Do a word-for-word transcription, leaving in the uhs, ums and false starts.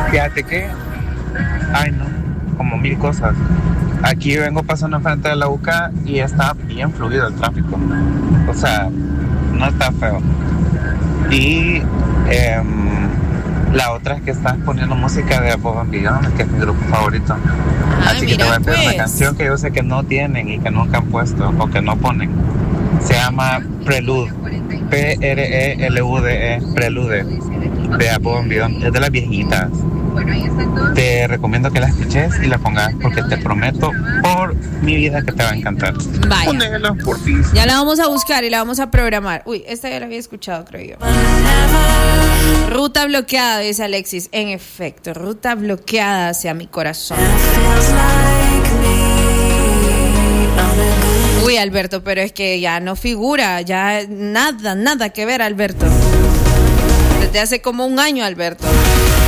Fíjate que, ay no, como mil cosas. Aquí vengo pasando enfrente de la U C A y está bien fluido el tráfico. O sea, no está feo. Y eh, la otra es que estás poniendo música de Above and Beyond, que es mi grupo favorito. Ah, Así que mira, te voy a pedir pues. una canción que yo sé que no tienen y que nunca han puesto o que no ponen. Se llama Prelude. P R E L U D E. Prelude. De Above and Beyond. Es de las viejitas. Te recomiendo que la escuches y la pongas porque te prometo por mi vida que te va a encantar. Vaya. Ponela por ti. Ya la vamos a buscar y la vamos a programar. Uy, esta ya la había escuchado, creo yo. Ruta bloqueada, dice Alexis. En efecto, ruta bloqueada hacia mi corazón. Uy, Alberto, pero es que ya no figura, ya nada, nada que ver, Alberto. Desde hace como un año, Alberto.